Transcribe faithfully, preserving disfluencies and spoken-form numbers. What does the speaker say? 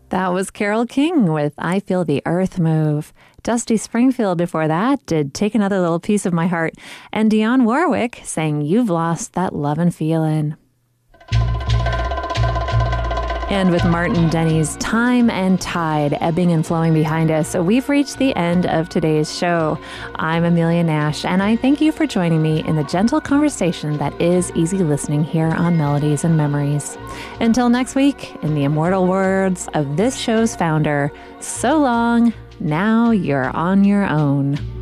That was Carole King with I Feel the Earth Move. Dusty Springfield before that did Take Another Little Piece of My Heart. And Dionne Warwick sang You've Lost That Lovin' Feelin'. And with Martin Denny's Time and Tide ebbing and flowing behind us, we've reached the end of today's show. I'm Amelia Nash, and I thank you for joining me in the gentle conversation that is easy listening here on Melodies and Memories. Until next week, in the immortal words of this show's founder, so long, now you're on your own.